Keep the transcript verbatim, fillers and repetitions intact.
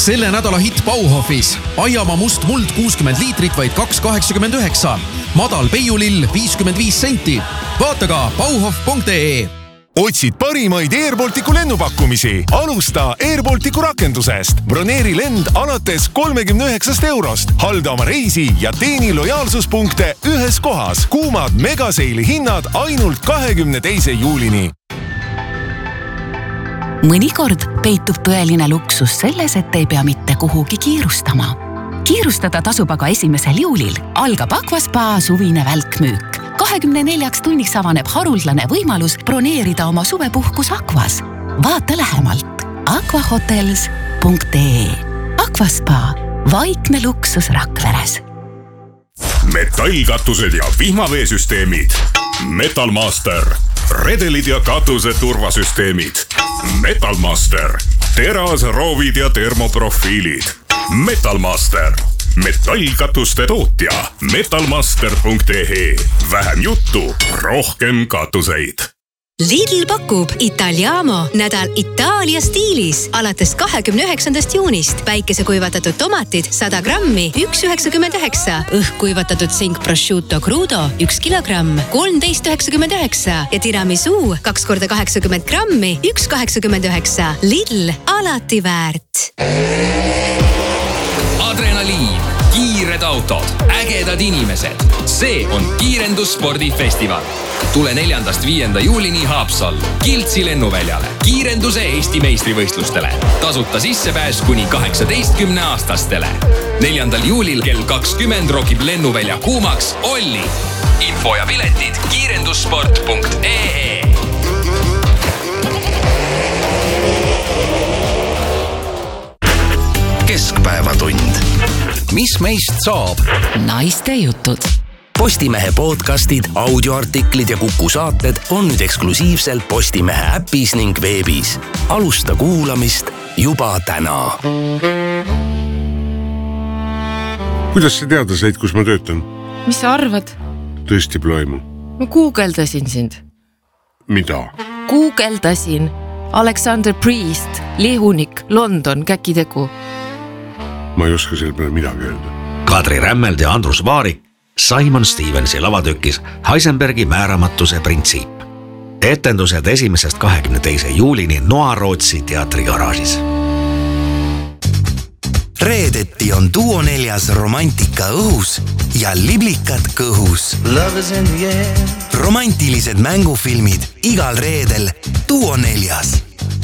Selle nädala hitt Bauhofis. Aiamaa must muld kuuskümmend liitrit vaid kaks kaheksakümmend üheksa. Madal peiulill viiskümmend viis senti. Vaata ka bauhof punkt ee. Otsid parimaid Airbalticu lennupakkumisi? Alusta Airbalticu rakendusest. Broneeri lend alates kolmekümne üheksast eurost. Halda oma reisi ja teeni lojaalsuspunkte ühes kohas. Kuumad megaseili hinnad ainult kahekümne teise juulini. Mõnikord peitub tõeline luksus selles, et ei pea mitte kuhugi kiirustama. Kiirustada tasub aga esimesel juulil. Algab Aquaspa suvine välkmüük. kahekümne neljaks tunniks avaneb haruldane võimalus broneerida oma suvepuhkus Aquas. Vaata lähemalt aquahotels punkt ee. Aquaspa, vaikne luksus Rakveres. Metallkatused ja vihmaveesüsteemid. Metalmaster. Redelid ja katuse turvasüsteemid. Metalmaster. Teras, roovid ja termoprofiilid. Metalmaster. Metallkatuste tootja. metalmaster punkt ee. Vähem juttu, rohkem katuseid. Lidl pakub Italiamo nädal Itaalia stiilis alates kahekümne üheksandast juunist. Päikesekuivatatud tomatid sada grammi, üks üheksakümmend üheksa. Õhkuivatatud sink prosciutto crudo, üks kilogramm, kolmteist üheksakümmend üheksa. Ja tiramisu kaks korda kaheksakümmend grammi, üks kaheksakümmend üheksa. Lidl, alati väärt. Adrenaliin, kiired autod, ägedad inimesed. See on kiirendusspordifestival. Tule neljandast viienda juulini Haapsallu, Kiltsi lennuväljale, kiirenduse Eesti meistrivõistlustele. Tasuta sissepääs kuni kaheksateistkümne aastastele. neljandal juulil kell kakskümmend rokib lennuvälja kuumaks Olli. Info ja piletid kiirendussport punkt ee. Keskpäevatund. Mis meist saab? Naiste jutud. Postimehe podcastid, audioartiklid ja Kuku saated on nüüd eksklusiivselt Postimehe äpis ning veebis. Alusta kuulamist juba täna. Kuidas sa teada said, kus ma töötan? Mis sa arvad? Tõesti ploimu. Ma guugeldasin sind. Mida? Guugeldasin. Alexander Priest, Lihunik, London, käkitegu. Ma ei oska selle peale midagi öelda. Kadri Rämmeld ja Andrus Vaarik Simon Stevensi lavatükis Heisenbergi määramatuse printsiip. Etendused esimesest kahekümne teise juulini Noarootsi teatrigaraažis. Reedeti on Duo neljas romantika õhus ja liblikad kõhus. Romantilised mängufilmid igal reedel Duo neljas.